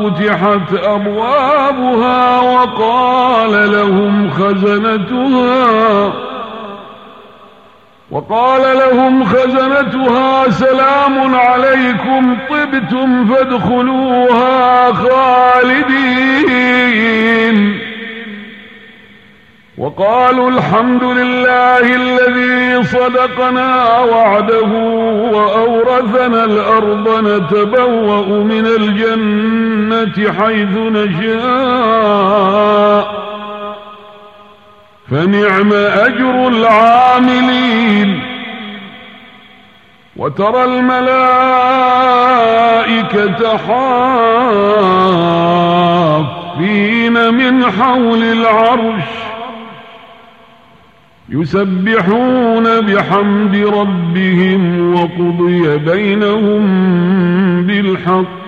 فتحت أبوابها وقال لهم خزنتها سلام عليكم طبتم فادخلوها خالدين. وقالوا الحمد لله الذي صدقنا وعده وأورثنا الأرض نتبوأ من الجنة حيث نشاء فنعم أجر العاملين. وترى الملائكة حافين من حول العرش يسبحون بحمد ربهم وقضي بينهم بالحق